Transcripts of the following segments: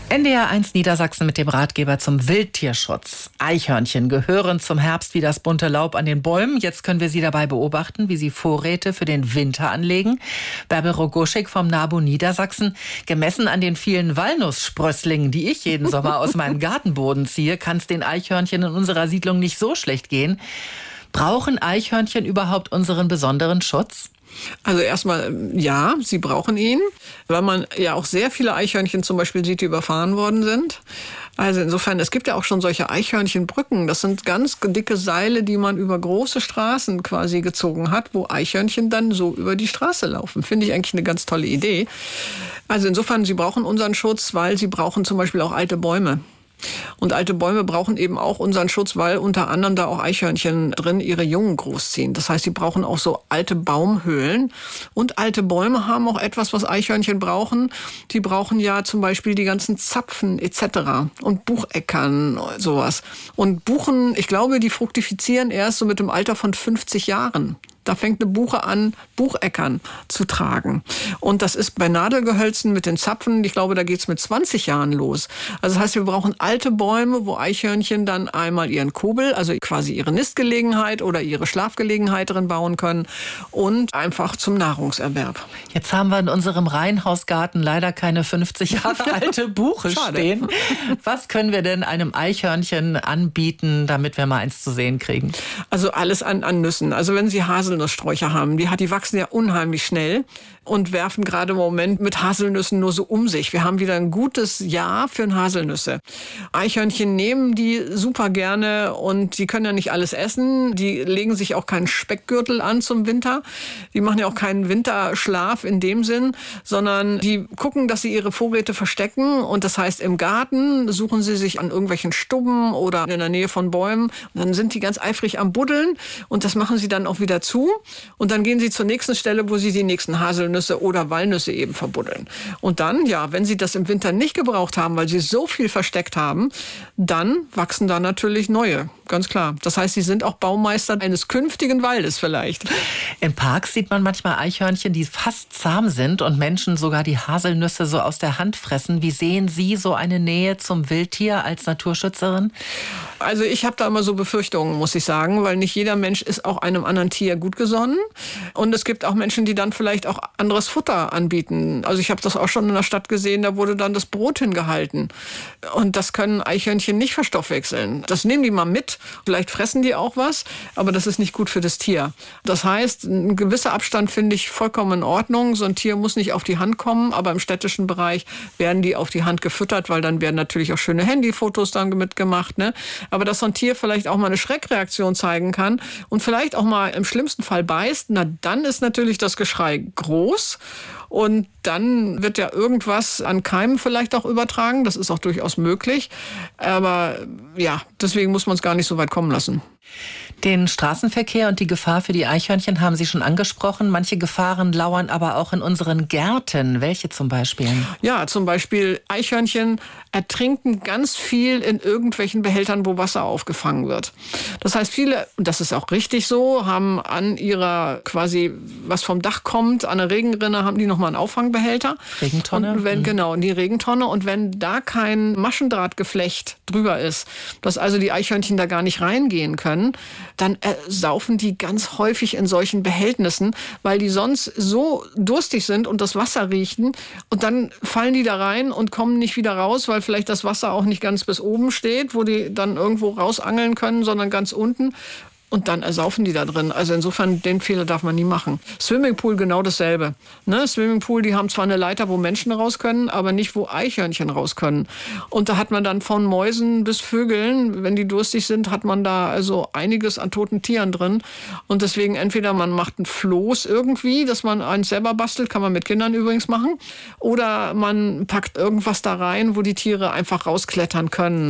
NDR1 Niedersachsen mit dem Ratgeber zum Wildtierschutz. Eichhörnchen gehören zum Herbst wie das bunte Laub an den Bäumen. Jetzt können wir sie dabei beobachten, wie sie Vorräte für den Winter anlegen. Bärbel Rogoschik vom NABU Niedersachsen. Gemessen an den vielen Walnusssprösslingen, die ich jeden Sommer aus meinem Gartenboden ziehe, kann es den Eichhörnchen in unserer Siedlung nicht so schlecht gehen. Brauchen Eichhörnchen überhaupt unseren besonderen Schutz? Also erstmal, ja, sie brauchen ihn, weil man ja auch sehr viele Eichhörnchen zum Beispiel sieht, die überfahren worden sind. Also insofern, es gibt ja auch schon solche Eichhörnchenbrücken. Das sind ganz dicke Seile, die man über große Straßen quasi gezogen hat, wo Eichhörnchen dann so über die Straße laufen. Finde ich eigentlich eine ganz tolle Idee. Also insofern, sie brauchen unseren Schutz, weil sie brauchen zum Beispiel auch alte Bäume. Und alte Bäume brauchen eben auch unseren Schutz, weil unter anderem da auch Eichhörnchen drin ihre Jungen großziehen. Das heißt, sie brauchen auch so alte Baumhöhlen. Und alte Bäume haben auch etwas, was Eichhörnchen brauchen. Die brauchen ja zum Beispiel die ganzen Zapfen etc. und Bucheckern, sowas. Und Buchen, ich glaube, die fruktifizieren erst so mit dem Alter von 50 Jahren. Da fängt eine Buche an, Bucheckern zu tragen. Und das ist bei Nadelgehölzen mit den Zapfen, ich glaube, da geht's mit 20 Jahren los. Also das heißt, wir brauchen alte Bäume, wo Eichhörnchen dann einmal ihren Kobel, also quasi ihre Nistgelegenheit oder ihre Schlafgelegenheit drin bauen können und einfach zum Nahrungserwerb. Jetzt haben wir in unserem Reihenhausgarten leider keine 50 Jahre alte Buche stehen. Was können wir denn einem Eichhörnchen anbieten, damit wir mal eins zu sehen kriegen? Also alles an Nüssen. Also wenn Sie Haselnusssträucher haben, die wachsen ja unheimlich schnell und werfen gerade im Moment mit Haselnüssen nur so um sich. Wir haben wieder ein gutes Jahr für Haselnüsse. Eichhörnchen nehmen die super gerne und die können ja nicht alles essen. Die legen sich auch keinen Speckgürtel an zum Winter. Die machen ja auch keinen Winterschlaf in dem Sinn, sondern die gucken, dass sie ihre Vorräte verstecken. Und das heißt, im Garten suchen sie sich an irgendwelchen Stubben oder in der Nähe von Bäumen. Und dann sind die ganz eifrig am Buddeln und das machen sie dann auch wieder zu. Und dann gehen sie zur nächsten Stelle, wo sie die nächsten Haselnüsse oder Walnüsse eben verbuddeln. Und dann, ja, wenn sie das im Winter nicht gebraucht haben, weil sie so viel versteckt haben, dann wachsen da natürlich neue, ganz klar. Das heißt, sie sind auch Baumeister eines künftigen Waldes vielleicht. In Parks sieht man manchmal Eichhörnchen, die fast zahm sind und Menschen sogar die Haselnüsse so aus der Hand fressen. Wie sehen Sie so eine Nähe zum Wildtier als Naturschützerin? Also ich habe da immer so Befürchtungen, muss ich sagen, weil nicht jeder Mensch ist auch einem anderen Tier gut gesonnen. Und es gibt auch Menschen, die dann vielleicht auch anderes Futter anbieten. Also ich habe das auch schon in der Stadt gesehen, da wurde dann das Brot hingehalten. Und das können Eichhörnchen nicht verstoffwechseln. Das nehmen die mal mit. Vielleicht fressen die auch was, aber das ist nicht gut für das Tier. Das heißt, ein gewisser Abstand finde ich vollkommen in Ordnung. So ein Tier muss nicht auf die Hand kommen, aber im städtischen Bereich werden die auf die Hand gefüttert, weil dann werden natürlich auch schöne Handyfotos dann mitgemacht, ne? Aber dass so ein Tier vielleicht auch mal eine Schreckreaktion zeigen kann und vielleicht auch mal im schlimmsten Fall beißt, na dann ist natürlich das Geschrei groß. Und dann wird ja irgendwas an Keimen vielleicht auch übertragen. Das ist auch durchaus möglich. Aber ja, deswegen muss man es gar nicht so weit kommen lassen. Den Straßenverkehr und die Gefahr für die Eichhörnchen haben Sie schon angesprochen. Manche Gefahren lauern aber auch in unseren Gärten. Welche zum Beispiel? Ja, zum Beispiel Eichhörnchen ertrinken ganz viel in irgendwelchen Behältern, wo Wasser aufgefangen wird. Das heißt, viele, und das ist auch richtig so, haben an ihrer quasi, was vom Dach kommt, an der Regenrinne, haben die nochmal einen Auffangbehälter. Regentonne? Und wenn, genau, die Regentonne. Und wenn da kein Maschendrahtgeflecht drüber ist, dass also die Eichhörnchen da gar nicht reingehen können, dann saufen die ganz häufig in solchen Behältnissen, weil die sonst so durstig sind und das Wasser riechen. Und dann fallen die da rein und kommen nicht wieder raus, weil vielleicht das Wasser auch nicht ganz bis oben steht, wo die dann irgendwo rausangeln können, sondern ganz unten. Und dann ersaufen die da drin. Also insofern, den Fehler darf man nie machen. Swimmingpool genau dasselbe. Ne? Swimmingpool, die haben zwar eine Leiter, wo Menschen raus können, aber nicht, wo Eichhörnchen raus können. Und da hat man dann von Mäusen bis Vögeln, wenn die durstig sind, hat man da also einiges an toten Tieren drin. Und deswegen entweder man macht ein Floß irgendwie, dass man eins selber bastelt, kann man mit Kindern übrigens machen. Oder man packt irgendwas da rein, wo die Tiere einfach rausklettern können.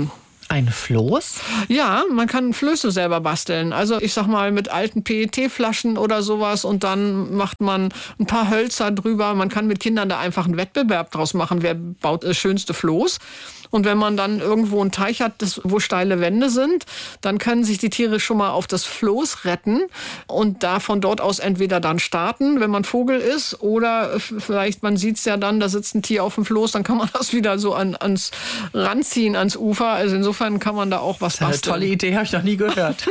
Ein Floß? Ja, man kann Flöße selber basteln. Also ich sag mal mit alten PET-Flaschen oder sowas und dann macht man ein paar Hölzer drüber. Man kann mit Kindern da einfach einen Wettbewerb draus machen, wer baut das schönste Floß. Und wenn man dann irgendwo einen Teich hat, wo steile Wände sind, dann können sich die Tiere schon mal auf das Floß retten und da von dort aus entweder dann starten, wenn man Vogel ist, oder vielleicht, man sieht es ja dann, da sitzt ein Tier auf dem Floß, dann kann man das wieder so ans ranziehen, ans Ufer. Also insofern kann man da auch was basteln. Eine tolle Idee, habe ich noch nie gehört.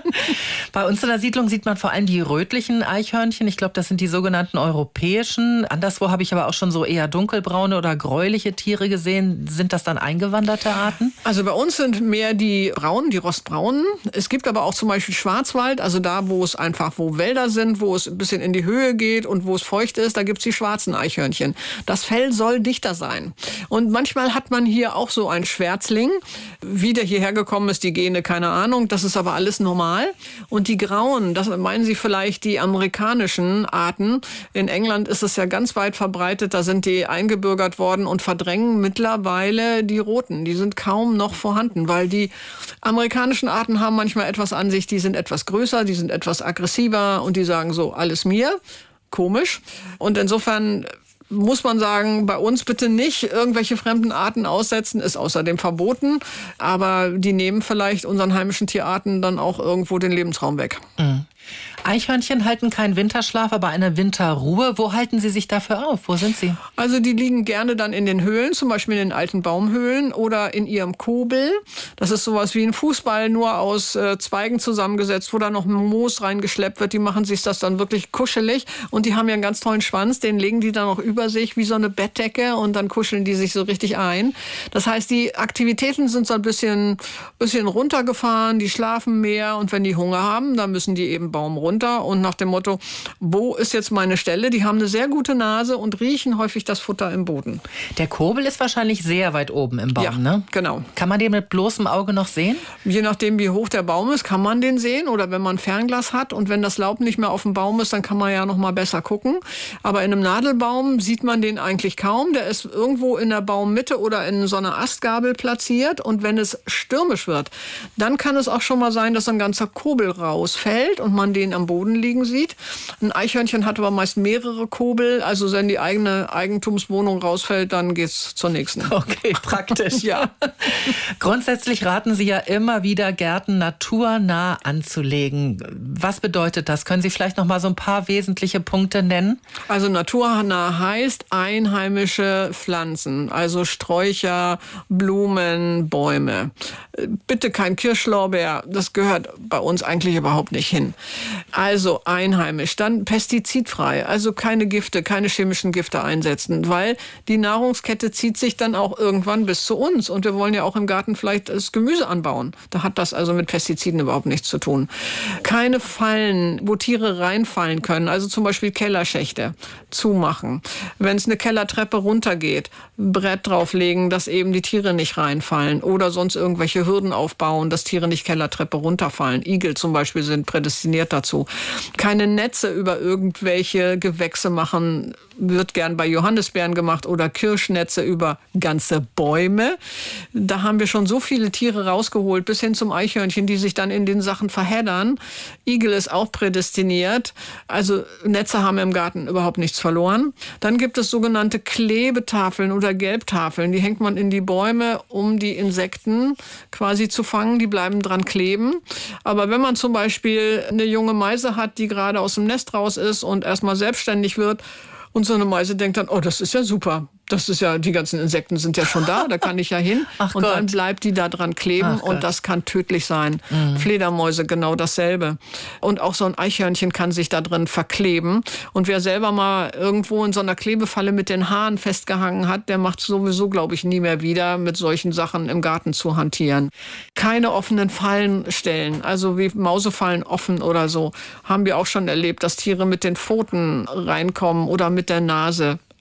Bei uns in der Siedlung sieht man vor allem die rötlichen Eichhörnchen. Ich glaube, das sind die sogenannten europäischen. Anderswo habe ich aber auch schon so eher dunkelbraune oder gräuliche Tiere gesehen. Sind das dann eingewanderte Arten? Also bei uns sind mehr die braunen, die rostbraunen. Es gibt aber auch zum Beispiel Schwarzwald, also da, wo Wälder sind, wo es ein bisschen in die Höhe geht und wo es feucht ist, da gibt es die schwarzen Eichhörnchen. Das Fell soll dichter sein. Und manchmal hat man hier auch so einen Schwärzling. Wie der hierher gekommen ist, die Gene, keine Ahnung. Das ist aber alles normal. Und die grauen, das meinen Sie vielleicht die amerikanischen Arten. In England ist es ja ganz weit verbreitet. Da sind die eingebürgert worden und verdrängen mittlerweile die roten. Die sind kaum noch vorhanden, weil die amerikanischen Arten haben manchmal etwas an sich. Die sind etwas größer, die sind etwas aggressiver und die sagen so, alles mir. Komisch. Und insofern muss man sagen, bei uns bitte nicht irgendwelche fremden Arten aussetzen, ist außerdem verboten. Aber die nehmen vielleicht unseren heimischen Tierarten dann auch irgendwo den Lebensraum weg. Mhm. Eichhörnchen halten keinen Winterschlaf, aber eine Winterruhe. Wo halten sie sich dafür auf? Wo sind sie? Also die liegen gerne dann in den Höhlen, zum Beispiel in den alten Baumhöhlen oder in ihrem Kobel. Das ist sowas wie ein Fußball, nur aus Zweigen zusammengesetzt, wo da noch Moos reingeschleppt wird. Die machen sich das dann wirklich kuschelig und die haben ja einen ganz tollen Schwanz, den legen die dann auch über sich wie so eine Bettdecke und dann kuscheln die sich so richtig ein. Das heißt, die Aktivitäten sind so ein bisschen runtergefahren, die schlafen mehr und wenn die Hunger haben, dann müssen die eben Baum runter und nach dem Motto, wo ist jetzt meine Stelle? Die haben eine sehr gute Nase und riechen häufig das Futter im Boden. Der Kobel ist wahrscheinlich sehr weit oben im Baum, ja, ne? Genau. Kann man den mit bloßem Auge noch sehen? Je nachdem, wie hoch der Baum ist, kann man den sehen oder wenn man ein Fernglas hat und wenn das Laub nicht mehr auf dem Baum ist, dann kann man ja noch mal besser gucken. Aber in einem Nadelbaum sieht man den eigentlich kaum. Der ist irgendwo in der Baummitte oder in so einer Astgabel platziert und wenn es stürmisch wird, dann kann es auch schon mal sein, dass ein ganzer Kobel rausfällt und man den am Boden liegen sieht. Ein Eichhörnchen hat aber meist mehrere Kobel, also wenn die eigene Eigentumswohnung rausfällt, dann geht's zur nächsten. Okay, praktisch. Ja. Grundsätzlich raten Sie ja immer wieder, Gärten naturnah anzulegen. Was bedeutet das? Können Sie vielleicht noch mal so ein paar wesentliche Punkte nennen? Also naturnah heißt einheimische Pflanzen, also Sträucher, Blumen, Bäume. Bitte kein Kirschlorbeer, das gehört bei uns eigentlich überhaupt nicht hin. Also einheimisch, dann pestizidfrei, also keine Gifte, keine chemischen Gifte einsetzen, weil die Nahrungskette zieht sich dann auch irgendwann bis zu uns und wir wollen ja auch im Garten vielleicht das Gemüse anbauen. Da hat das also mit Pestiziden überhaupt nichts zu tun. Keine Fallen, wo Tiere reinfallen können, also zum Beispiel Kellerschächte zumachen. Wenn es eine Kellertreppe runtergeht, ein Brett drauflegen, dass eben die Tiere nicht reinfallen oder sonst irgendwelche Hürden aufbauen, dass Tiere nicht Kellertreppe runterfallen. Igel zum Beispiel sind prädestiniert dazu. Keine Netze über irgendwelche Gewächse machen, wird gern bei Johannisbeeren gemacht oder Kirschnetze über ganze Bäume. Da haben wir schon so viele Tiere rausgeholt, bis hin zum Eichhörnchen, die sich dann in den Sachen verheddern. Igel ist auch prädestiniert. Also Netze haben im Garten überhaupt nichts verloren. Dann gibt es sogenannte Klebetafeln oder Gelbtafeln. Die hängt man in die Bäume, um die Insekten quasi zu fangen. Die bleiben dran kleben. Aber wenn man zum Beispiel eine junge Meise hat, die gerade aus dem Nest raus ist und erstmal selbstständig wird, und so eine Meise denkt dann, oh, das ist ja super. Das ist ja, die ganzen Insekten sind ja schon da kann ich ja hin. Ach und Gott. Dann bleibt die da dran kleben und das kann tödlich sein. Mhm. Fledermäuse genau dasselbe. Und auch so ein Eichhörnchen kann sich da drin verkleben. Und wer selber mal irgendwo in so einer Klebefalle mit den Haaren festgehangen hat, der macht sowieso, glaube ich, nie mehr wieder, mit solchen Sachen im Garten zu hantieren. Keine offenen Fallen stellen, also wie Mausefallen offen oder so, haben wir auch schon erlebt, dass Tiere mit den Pfoten reinkommen oder mit der Nase.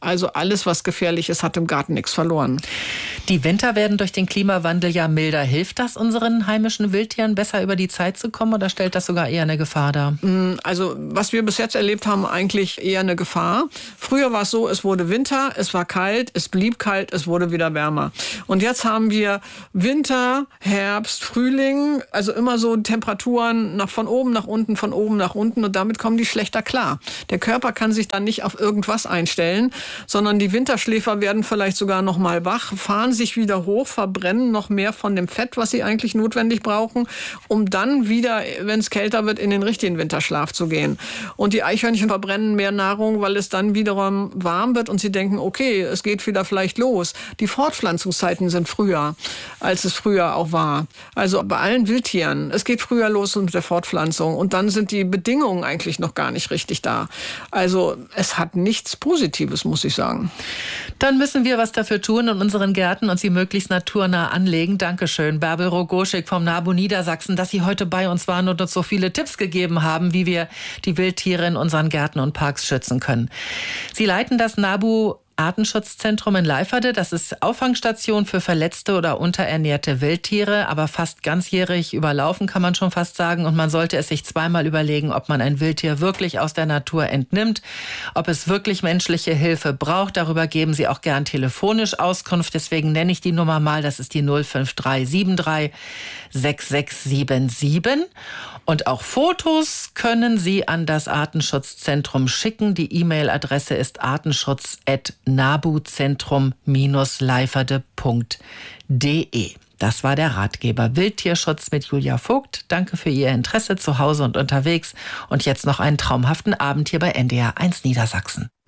Also alles, was gefährlich ist, hat im Garten nichts verloren. Die Winter werden durch den Klimawandel ja milder. Hilft das unseren heimischen Wildtieren, besser über die Zeit zu kommen, oder stellt das sogar eher eine Gefahr dar? Also was wir bis jetzt erlebt haben, eigentlich eher eine Gefahr. Früher war es so, es wurde Winter, es war kalt, es blieb kalt, es wurde wieder wärmer. Und jetzt haben wir Winter, Herbst, Frühling, also immer so Temperaturen von oben nach unten, von oben nach unten, und damit kommen die schlechter klar. Der Körper kann sich dann nicht auf irgendwas einstellen, sondern die Winterschläfer werden vielleicht sogar noch mal wach, fahren sich wieder hoch, verbrennen noch mehr von dem Fett, was sie eigentlich notwendig brauchen, um dann wieder, wenn es kälter wird, in den richtigen Winterschlaf zu gehen. Und die Eichhörnchen verbrennen mehr Nahrung, weil es dann wiederum warm wird und sie denken, okay, es geht wieder vielleicht los. Die Fortpflanzungszeiten sind früher, als es früher auch war. Also bei allen Wildtieren, es geht früher los mit der Fortpflanzung und dann sind die Bedingungen eigentlich noch gar nicht richtig da. Also es hat nichts Positives, muss ich sagen. Dann müssen wir was dafür tun in unseren Gärten und sie möglichst naturnah anlegen. Dankeschön, Bärbel Rogoschik vom NABU Niedersachsen, dass Sie heute bei uns waren und uns so viele Tipps gegeben haben, wie wir die Wildtiere in unseren Gärten und Parks schützen können. Sie leiten das NABU Artenschutzzentrum in Leiferde. Das ist Auffangstation für verletzte oder unterernährte Wildtiere, aber fast ganzjährig überlaufen, kann man schon fast sagen. Und man sollte es sich zweimal überlegen, ob man ein Wildtier wirklich aus der Natur entnimmt, ob es wirklich menschliche Hilfe braucht. Darüber geben Sie auch gern telefonisch Auskunft. Deswegen nenne ich die Nummer mal. Das ist die 05373 6677. Und auch Fotos können Sie an das Artenschutzzentrum schicken. Die E-Mail-Adresse ist artenschutz@nabuzentrum-leiferde.de. Das war der Ratgeber Wildtierschutz mit Julia Vogt. Danke für Ihr Interesse zu Hause und unterwegs. Und jetzt noch einen traumhaften Abend hier bei NDR 1 Niedersachsen.